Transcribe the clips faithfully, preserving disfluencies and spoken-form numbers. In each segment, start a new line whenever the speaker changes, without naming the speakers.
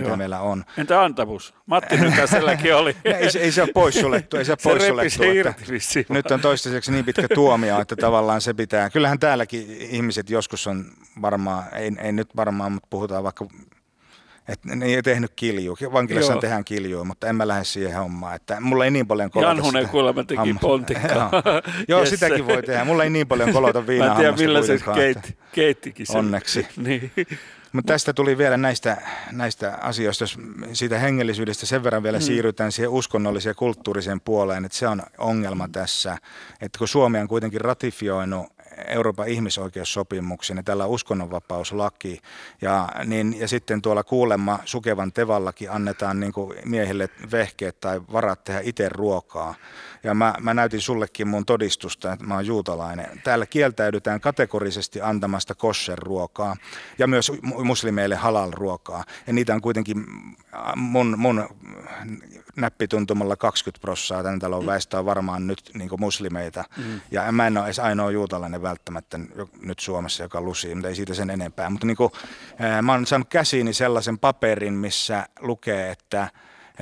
mitä Joo. meillä on.
Entä antavuus? Matti Nykäselläkin oli.
ei, se, ei se ole poissuljettu. Ei se,
se
poissuljettu
se irti
nyt on toistaiseksi niin pitkä tuomio, että tavallaan se pitää. Kyllähän täälläkin ihmiset joskus on varmaan, ei, ei nyt varmaan, mutta puhutaan vaikka, että ne ei tehnyt kiljua. Vankilassa tehdään kiljua, mutta en mä lähde siihen hommaan. Että mulla ei niin paljon kolota.
Janhunen kuulemma teki pontikkaa.
Joo, yes. Sitäkin voi tehdä. Mulla ei niin paljon kolota viinaa.
Mä en tiedä, millä se keitti, keittikin sen.
Onneksi.
Niin.
Mutta tästä tuli vielä näistä, näistä asioista, jos siitä hengellisyydestä sen verran vielä mm. siirrytään siihen uskonnolliseen ja kulttuuriseen puoleen, että se on ongelma tässä, että kun Suomi on kuitenkin ratifioinut Euroopan ihmisoikeussopimuksen ja tällä uskonnonvapauslaki ja, niin, ja sitten tuolla kuulemma Sukevan Tevallakin annetaan niin kuin miehille vehkeet tai varat tehdä itse ruokaa. Ja mä, mä näytin sullekin mun todistusta, että mä oon juutalainen. Täällä kieltäydytään kategorisesti antamasta kosher-ruokaa ja myös muslimeille halal-ruokaa. Ja niitä on kuitenkin mun, mun näppituntumalla kaksikymmentä prosenttia tämän talon väestö on varmaan nyt niin kuin muslimeita. Mm. Ja mä en ole edes ainoa juutalainen välttämättä nyt Suomessa, joka lusii, mutta ei siitä sen enempää. Mutta niin kuin, ää, mä oon saanut käsiini sellaisen paperin, missä lukee, että ää,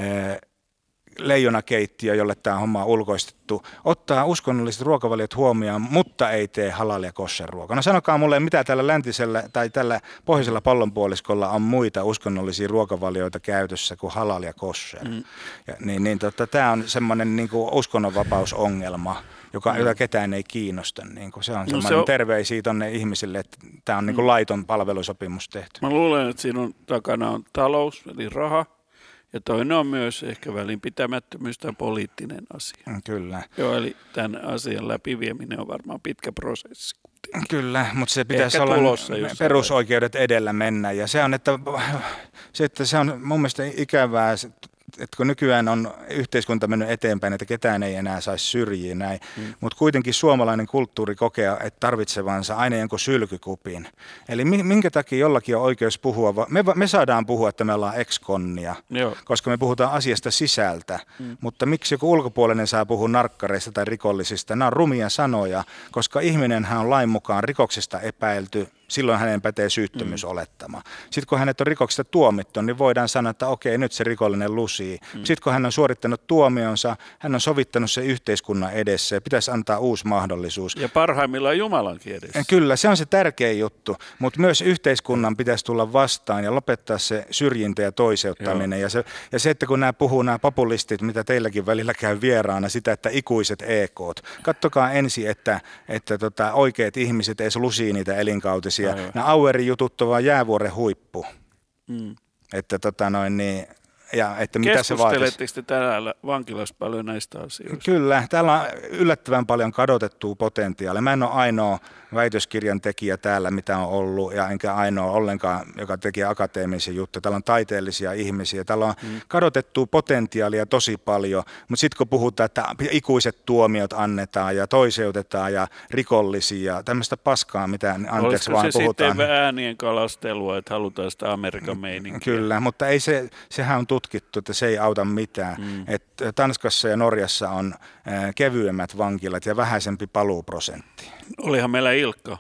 leijonakeittiö, jolle tämä homma on ulkoistettu, ottaa uskonnolliset ruokavaliot huomioon, mutta ei tee halal- ja kosher-ruokaa. No sanokaa mulle, mitä tällä läntisellä tai tällä pohjoisella pallonpuoliskolla on muita uskonnollisia ruokavalioita käytössä kuin halal ja kosher. Mm. Ja, niin, niin tota, tämä on semmoinen niin kuin uskonnonvapausongelma, joka, mm. jota ketään ei kiinnosta. Niin kuin se on semmoinen no se on... terveisiä tuonne ihmisille, että tämä on niin kuin laiton palvelusopimus tehty.
Mä luulen, että siinä on, takana on talous, eli raha. Ja toinen on myös ehkä välinpitämättömyys tai poliittinen asia.
Kyllä.
Joo, eli tämän asian läpivieminen on varmaan pitkä prosessi.
Kyllä, mutta se pitäisi ehkä olla perusoikeudet edellä mennä. Ja se on, että se, että se on mun mielestä ikävää, että kun nykyään on yhteiskunta mennyt eteenpäin, että ketään ei enää saisi syrjiä näin, mm. mutta kuitenkin suomalainen kulttuuri kokee, että tarvitsevansa aina jonkun sylkykupin. Eli minkä takia jollakin on oikeus puhua, me, me saadaan puhua, että me ollaan ex-konnia, Joo. koska me puhutaan asiasta sisältä, mm. mutta miksi joku ulkopuolinen saa puhua narkkareista tai rikollisista? Nämä on rumia sanoja, koska ihminenhän on lain mukaan rikoksesta epäilty, silloin hänen pätee syyttömyysolettama. Sitten kun hänet on rikoksesta tuomittu, niin voidaan sanoa, että okei, nyt se rikollinen lusii. Mm. Sitten kun hän on suorittanut tuomionsa, hän on sovittanut se yhteiskunnan edessä ja pitäisi antaa uusi mahdollisuus.
Ja parhaimmillaan Jumalankin edessä.
Kyllä, se on se tärkeä juttu, mutta myös yhteiskunnan pitäisi tulla vastaan ja lopettaa se syrjintä ja toiseuttaminen. Ja se, ja se, että kun nämä puhuu nämä populistit, mitä teilläkin välillä käy vieraana, sitä, että ikuiset E K:t. Kattokaa ensin, että, että tota, oikeat ihmiset edes lusii niitä elinkautisia. Ja nämä Auerin jutut on vaan jäävuoren huippu. Mm. Että tota noin niin, ja että mitä se vaatisi.
Keskusteletteko te täällä vankilassa paljon näistä asioista?
Kyllä, täällä on yllättävän paljon kadotettua potentiaalia. Mä en ole ainoa väitöskirjan tekijä täällä, mitä on ollut, ja enkä ainoa ollenkaan, joka teki akateemisia juttuja. Täällä on taiteellisia ihmisiä, täällä on mm. kadotettua potentiaalia tosi paljon, mutta sitten kun puhutaan, että ikuiset tuomiot annetaan ja toiseutetaan ja rikollisia, tämmöistä paskaa, mitä anteeksi
Olisiko
vaan
se
puhutaan.
Sitten äänien kalastelua, että halutaan sitä Amerikan meininkiä?
Kyllä, mutta ei se, sehän on tutkittu, että se ei auta mitään. Mm. Että Tanskassa ja Norjassa on äh, kevyemmät vankilat ja vähäisempi paluuprosentti.
Olihan meillä Ilkka.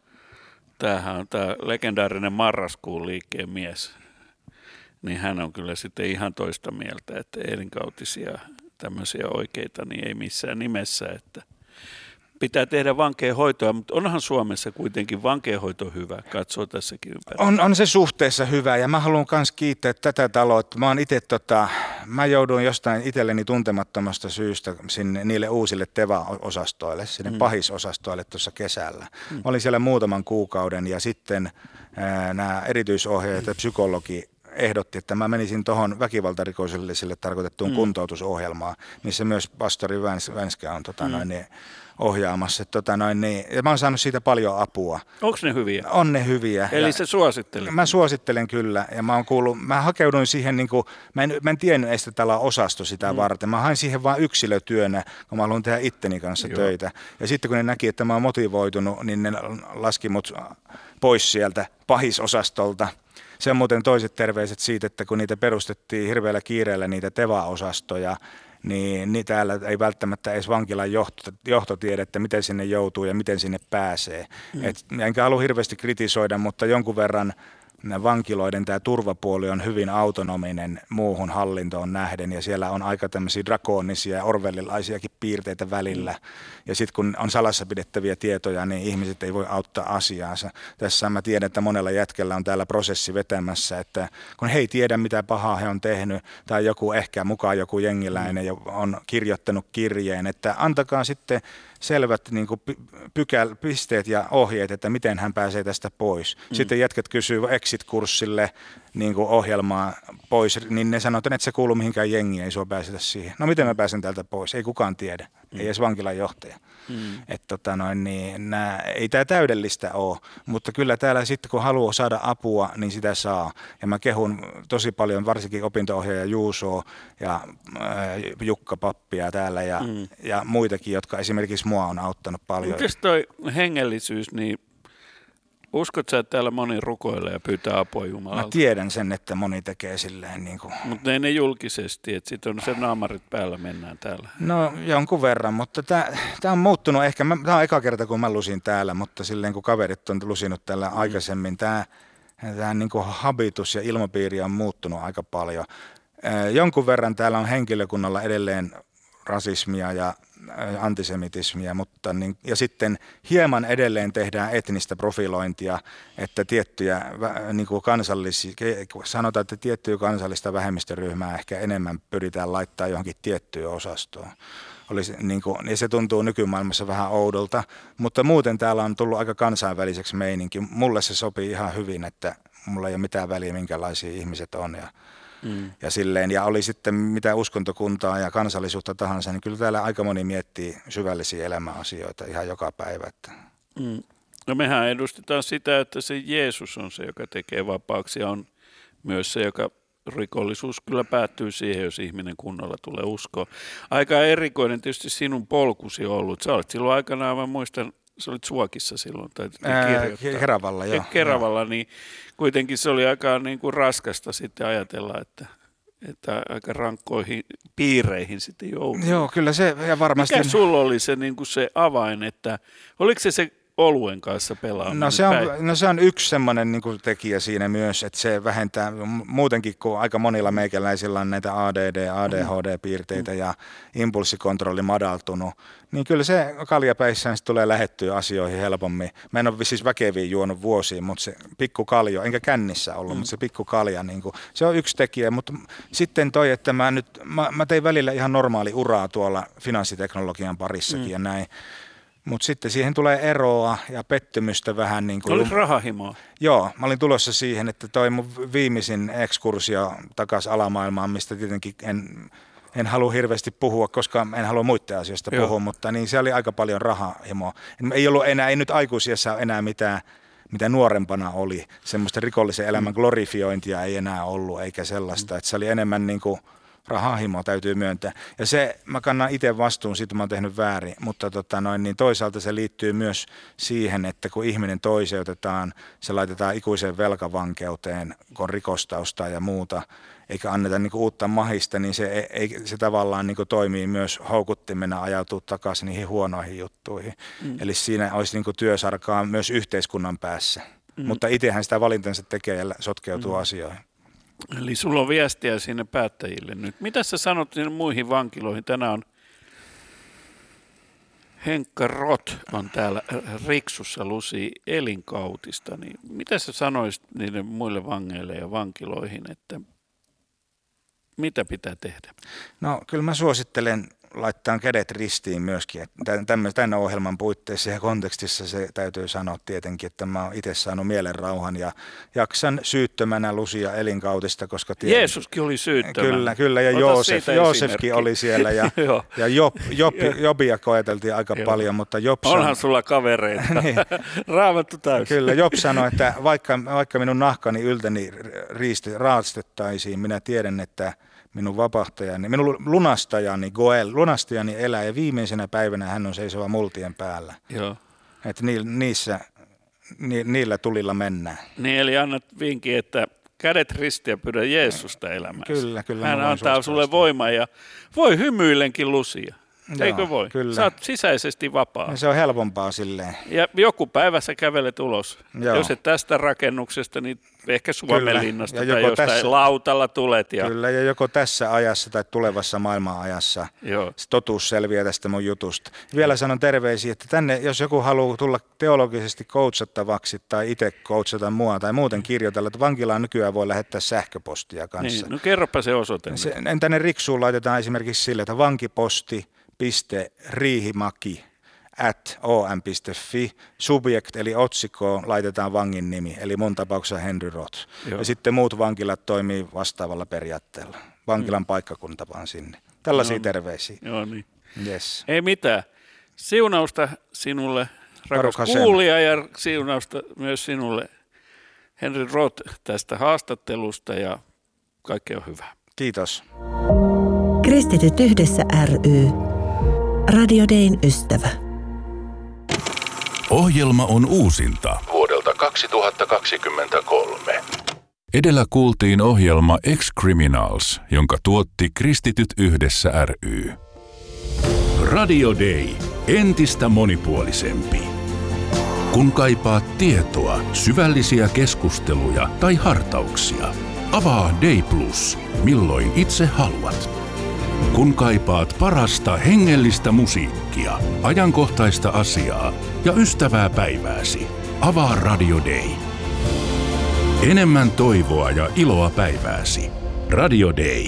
Tämähän on tämä legendaarinen Marraskuun liikkeen mies. Niin hän on kyllä sitten ihan toista mieltä, että elinkautisia tämmöisiä oikeita niin ei missään nimessä, että pitää tehdä vankeenhoitoa, mutta onhan Suomessa kuitenkin vankeenhoito hyvä, katsoo tässäkin ympäri.
On, on se suhteessa hyvä ja mä haluan myös kiittää tätä taloa. Mä oon itse tota, mä jouduin jostain itselleni tuntemattomasta syystä sinne niille uusille Teva-osastoille, sinne mm. pahisosastoille tuossa kesällä. Mm. Olin siellä muutaman kuukauden ja sitten ää, nämä erityisohjaajat ja psykologi ehdotti, että mä menisin tuohon väkivaltarikollisille tarkoitettuun mm. kuntoutusohjelmaan, missä myös pastori Väns, Vänskä on tota, mm. noin, niin, ohjaamassa. Tota, noin, niin, ja mä oon saanut siitä paljon apua.
Onko ne hyviä?
On ne hyviä.
Eli se suosittelee?
Mä suosittelen kyllä. Ja mä oon kuullut, mä hakeuduin siihen, niin kuin, mä, en, mä en tiennyt, että täällä on osasto sitä mm. varten. Mä hain siihen vaan yksilötyönä, kun mä haluan tehdä itteni kanssa Joo. töitä. Ja sitten kun ne näki, että mä oon motivoitunut, niin ne laski mut pois sieltä pahisosastolta. Se on muuten toiset terveiset siitä, että kun niitä perustettiin hirveällä kiireellä niitä Teva-osastoja, niin, niin täällä ei välttämättä edes vankilan johto, johto tiedä, että miten sinne joutuu ja miten sinne pääsee. Mm. Et, enkä halua hirveästi kritisoida, mutta jonkun verran vankiloiden tämä turvapuoli on hyvin autonominen muuhun hallintoon nähden ja siellä on aika tämmöisiä drakoonisia ja orwellilaisiakin piirteitä välillä. Ja sitten kun on salassa pidettäviä tietoja, niin ihmiset ei voi auttaa asiaansa. Tässä mä tiedän, että monella jätkellä on täällä prosessi vetämässä, että kun he ei tiedä mitä pahaa he on tehnyt tai joku ehkä mukaan joku jengiläinen on kirjoittanut kirjeen, että antakaa sitten selvät niin kuin pykäl, pisteet ja ohjeet, että miten hän pääsee tästä pois. Mm. Sitten jätkät kysyy exit-kurssille niin kuin ohjelmaa pois, niin ne sanoo, että et se kuulu mihinkään jengiin, ei sua pääsetä siihen. No miten mä pääsen täältä pois? Ei kukaan tiedä, mm. ei edes vankilan johtaja. Mm. Et, tota noin, niin, nää, ei tämä täydellistä ole, mutta kyllä täällä sitten kun haluaa saada apua, niin sitä saa. Ja mä kehun tosi paljon varsinkin opinto-ohjaaja Juusoa ja äh, Jukka Pappia täällä ja, mm. ja muitakin, jotka esimerkiksi mua on auttanut paljon.
Mites toi hengellisyys, niin uskot sä, että täällä moni rukoilee ja pyytää apua Jumalalta?
Mä tiedän sen, että moni tekee silleen niin kuin...
Mutta ei ne julkisesti, että sitten on se naamarit päällä mennään täällä.
No jonkun verran, mutta tämä on muuttunut ehkä. Tämä on eka kerta, kun mä lusin täällä, mutta silleen kun kaverit on lusinut täällä mm. aikaisemmin, tämä niin kuin habitus ja ilmapiiri on muuttunut aika paljon. Jonkun verran täällä on henkilökunnalla edelleen rasismia ja antisemitismiä, mutta niin, ja sitten hieman edelleen tehdään etnistä profilointia, että tiettyjä niin kuin kansallisia, sanotaan, että tiettyä kansallista vähemmistöryhmää ehkä enemmän pyritään laittaa johonkin tiettyyn osastoon. Olisi, niin kuin, ja se tuntuu nykymaailmassa vähän oudolta, mutta muuten täällä on tullut aika kansainväliseksi meininki. Mulle se sopii ihan hyvin, että mulla ei ole mitään väliä, minkälaisia ihmiset on ja Mm. Ja, silleen, ja oli sitten mitä uskontokuntaa ja kansallisuutta tahansa, niin kyllä täällä aika moni miettii syvällisiä elämäasioita ihan joka päivä. Että.
Mm. No mehän edustetaan sitä, että se Jeesus on se, joka tekee vapaaksi ja on myös se, joka rikollisuus kyllä päättyy siihen, jos ihminen kunnolla tulee uskoon. Aika erikoinen tietysti sinun polkusi on ollut. Sä olet silloin aikanaan, mä muistan, sä olit Suokissa silloin. Tai
Keravalla, joo.
Keravalla, niin kuitenkin se oli aika niin kuin raskasta sitten ajatella, että, että aika rankkoihin piireihin sitten joutui.
Joo, kyllä se, ja varmasti.
Mikä sulla oli se, niin kuin se avain, että oliko se se oluen kanssa pelaaminen?
No se on, no se on yksi semmoinen niin kuin tekijä siinä myös, että se vähentää muutenkin, kun aika monilla meikäläisillä on näitä A D D, A D H D-piirteitä mm. ja impulssikontrolli madaltunut, niin kyllä se kaljapäissään tulee lähettyä asioihin helpommin. Mä en ole siis väkeviä juonut vuosiin, mutta se pikku kaljo, enkä kännissä ollut, mm. mutta se pikku kalja, niin kuin, se on yksi tekijä. Mutta sitten toi, että mä nyt, mä, mä tein välillä ihan normaali uraa tuolla finanssiteknologian parissakin mm. ja näin. Mutta sitten siihen tulee eroa ja pettymystä vähän. Niin kuin
Oliko rahahimoa?
Joo, mä olin tulossa siihen, että toi mun viimeisin ekskursio takaisin alamaailmaan, mistä tietenkin en, en halua hirveästi puhua, koska en halua muiden asioista Joo. puhua, mutta niin se oli aika paljon rahahimoa. Ei ollut enää, ei nyt aikuisiassa ole enää mitään, mitä nuorempana oli. Semmoista rikollisen elämän glorifiointia ei enää ollut, eikä sellaista. Mm. Että se oli enemmän niin kuin rahahimo, täytyy myöntää. Ja se, mä kannan itse vastuun, siitä mä oon tehnyt väärin, mutta tota noin, niin toisaalta se liittyy myös siihen, että kun ihminen toiseutetaan, se laitetaan ikuiseen velkavankeuteen, kun on rikostausta ja muuta, eikä anneta niin kuin uutta mahista, niin se, ei, se tavallaan niin kuin toimii myös houkuttimena ajautua takaisin niihin huonoihin juttuihin. Mm. Eli siinä olisi niin kuin työsarkaa myös yhteiskunnan päässä, mm. mutta itsehän sitä valintansa tekee ja sotkeutuu mm. asioihin.
Eli sulla on viestiä sinne päättäjille nyt. Mitä sä sanot sinne muihin vankiloihin? Tänään on Henkka Roth on täällä Riksussa lusi elinkautista. Niin mitä sä sanoisit niille muille vangeille ja vankiloihin, että mitä pitää tehdä?
No kyllä mä suosittelen laittaa kädet ristiin myöskin. Tämän ohjelman puitteissa ja kontekstissa se täytyy sanoa tietenkin, että mä oon itse saanut mielenrauhan ja jaksan syyttömänä lusia elinkautista, koska tiedän,
Jeesuskin oli syyttömänä.
Kyllä, kyllä ja Joosef, Joosefkin oli siellä ja, ja Job, Job, Jobia koeteltiin aika Joo. paljon, mutta Job sanoi,
onhan sulla kavereita. niin, Raamattu täysin.
Kyllä, Job sanoi, että vaikka, vaikka minun nahkani yltäni riiste, raastettaisiin, minä tiedän, että minun vapahtajani, minun lunastajani Goel, lunastajani elää ja viimeisenä päivänä hän on seisova multien päällä.
Joo.
Että ni, niissä, ni, niillä tulilla mennään.
Niin, eli annat vinkin, että kädet ristiä pyydä Jeesusta elämässä.
Kyllä, kyllä.
Hän antaa sulle voimaa ja voi hymyillenkin lusia. Joo, eikö voi?
Kyllä.
Sä oot sisäisesti vapaa.
Ja se on helpompaa silleen.
Ja joku päivä sä kävelet ulos.
Joo.
Jos et tästä rakennuksesta, niin ehkä Suomenlinnasta
Kyllä,
tai jostain tässä, lautalla tulet. Ja...
Kyllä, ja joko tässä ajassa tai tulevassa maailmanajassa Joo. totuus selviää tästä mun jutusta. Vielä sanon terveisiä, että tänne, jos joku haluaa tulla teologisesti coachattavaksi tai itse coachata mua tai muuten kirjoitella, että vankilaan nykyään voi lähettää sähköpostia kanssa.
Niin, no kerropa se osoite.
Se, tänne riksuun laitetaan esimerkiksi sille, että vankiposti.riihimaki at om piste fi, subject eli otsikkoon laitetaan vangin nimi, eli mun tapauksessa Henry Roth. Joo. Ja sitten muut vankilat toimii vastaavalla periaatteella. Vankilan mm. paikkakunta vaan sinne. Tällaisia no, terveisiä.
Joo niin.
Yes.
Ei mitään. Siunausta sinulle, rakas kuulija, ja siunausta myös sinulle, Henry Roth, tästä haastattelusta, ja kaikkea hyvää.
Kiitos.
Kristityt yhdessä ry. Radio Dayn ystävä.
Ohjelma on uusinta vuodelta kaksituhattakaksikymmentäkolme. Edellä kuultiin ohjelma Ex-Criminals, jonka tuotti Kristityt yhdessä ry. Radio Day. Entistä monipuolisempi. Kun kaipaat tietoa, syvällisiä keskusteluja tai hartauksia, avaa Day Plus, milloin itse haluat. Kun kaipaat parasta hengellistä musiikkia, ajankohtaista asiaa ja ystävää päivääsi, avaa Radio Day. Enemmän toivoa ja iloa päivääsi. Radio Day.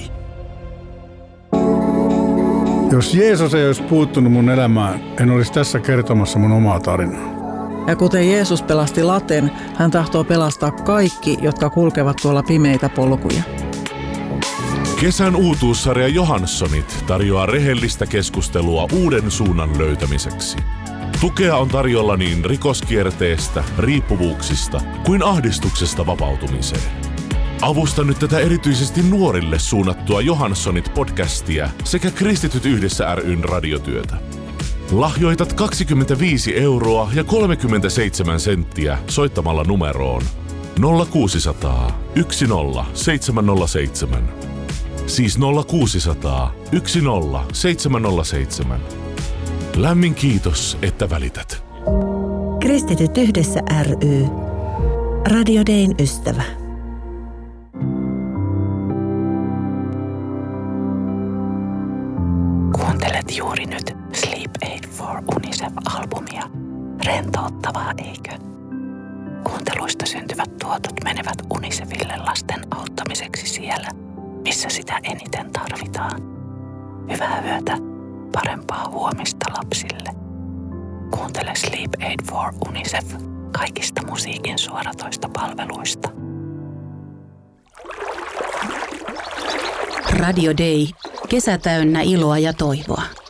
Jos Jeesus ei olisi puuttunut mun elämään, en olisi tässä kertomassa mun omaa tarinaa.
Ja kuten Jeesus pelasti laten, hän tahtoo pelastaa kaikki, jotka kulkevat tuolla pimeitä polkuja.
Kesän uutuussarja Johanssonit tarjoaa rehellistä keskustelua uuden suunnan löytämiseksi. Tukea on tarjolla niin rikoskierteestä, riippuvuuksista kuin ahdistuksesta vapautumiseen. Avusta nyt tätä erityisesti nuorille suunnattua Johannssonit-podcastia sekä Kristityt yhdessä ry:n radiotyötä. Lahjoitat kaksikymmentäviisi euroa ja kolmekymmentäseitsemän senttiä soittamalla numeroon nolla kuusisataa yksi nolla seitsemän nolla seitsemän. Siis nolla kuusisataa yksi nolla seitsemän nolla seitsemän. Lämmin kiitos, että välität.
Kristityt yhdessä ry. Radio Dayn ystävä.
Kuuntelet juuri nyt Sleep Aid for UNICEF-albumia. Rentouttavaa, eikö? Kuunteluista syntyvät tuotot menevät UNICEFille lasten auttamiseksi siellä, missä sitä eniten tarvitaan. Hyvää yötä, parempaa huomista lapsille. Kuuntele Sleep Aid for UNICEF kaikista musiikin suoratoista palveluista.
Radio Day. Kesä täynnä iloa ja toivoa.